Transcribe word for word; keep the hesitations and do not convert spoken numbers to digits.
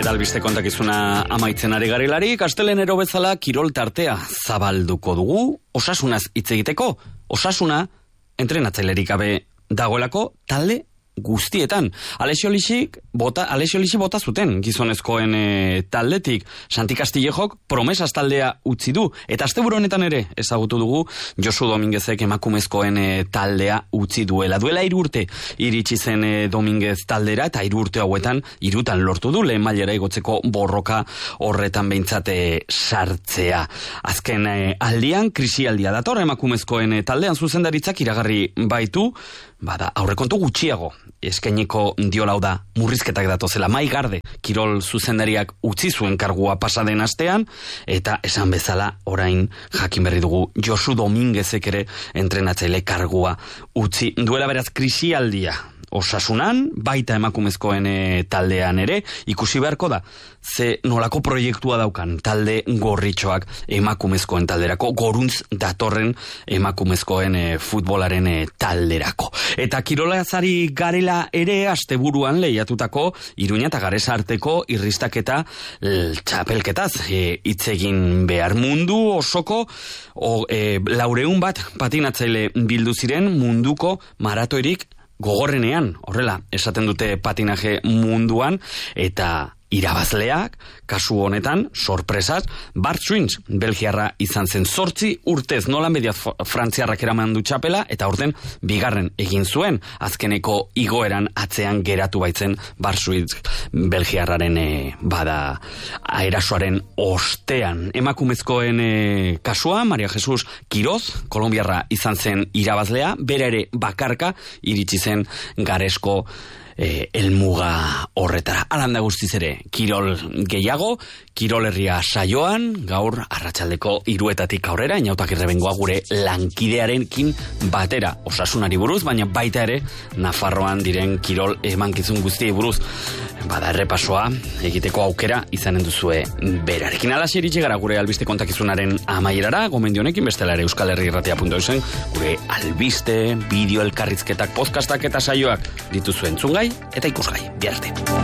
Eta albiste kontakizuna amaitzen ari garilari, Kastelenero bezala kirol tartea zabalduko dugu, osasunaz hitz egiteko, osasuna entrenatzailerik gabe dagoelako talde guztietan. Alexio Lixik bota, Alexio Lixi bota zuten gizonezkoen e, taldetik. Santi Castillejok promesas taldea utzi du. Eta asteburu honetan ere ezagutu dugu Josu Dominguezek emakumezkoen e, taldea utzi duela. Duela hiru urte iritsi zen e, Dominguez taldera eta hiru urte hauetan hirutan lortu du lehen mailera igotzeko borroka horretan behintzate sartzea. Azken e, aldian krisialdia dator emakumezkoen e, taldean zuzendaritzak iragarri baitu, bada aurrekontu gutxiago eskainiko diolau da murrizketak datozela. Mai Garde kirol zuzendariak utzi zuen kargua pasaden astean, eta esan bezala orain jakin berri dugu Josu Dominguezek ere entrenatzaile kargua utzi duela. Beraz krisialdia osasunan, baita emakumezkoen e, taldean ere, ikusi beharko da ze nolako proiektua daukan talde gorritxoak emakumezkoen talderako, goruntz datorren emakumezkoen e, futbolaren e, talderako. Eta kirolazari garela ere asteburuan lehiatutako Iruña eta Garesa arteko irristaketa txapelketaz hitz e, egin behar. Mundu osoko o, e, laureun bat patinatzaile bildu ziren munduko maratoirik gogorrenean, horrela esaten dute patinaje munduan, eta irabazleak, kasu honetan, sorpresaz, Bart Swings, belgiarra izan zen. Zortzi urtez nola mediaz frantziarrak eraman du txapela, eta orden bigarren egin zuen, azkeneko igoeran atzean geratu baitzen Bart Swings, belgiarraren e, bada aerasoaren ostean. Emakumezkoen e, kasua, Maria Jesus Quiroz, kolombiarra izan zen irabazlea, bere ere bakarka iritsi zen Garesko E, elmuga horretara. Alanda guztiz ere, kirol gehiago, kirol herria saioan, gaur arratsaldeko hiruetatik aurrera, Inautak Irrebengoa gure lankidearekin batera osasunari buruz, baina baita ere Nafarroan diren kirol emankizun guztiei buruz bada errepasoa egiteko aukera izanen duzue berarekin. Alaxe iritsi gara gure albiste kontakizunaren amaierara, gomendio honekin bestela ere Euskal Herri Irratia puntu eusen gure albiste, bideo elkarrizketak, podcastak eta saioak dituzu entzungai eta ikusgai. Biarte.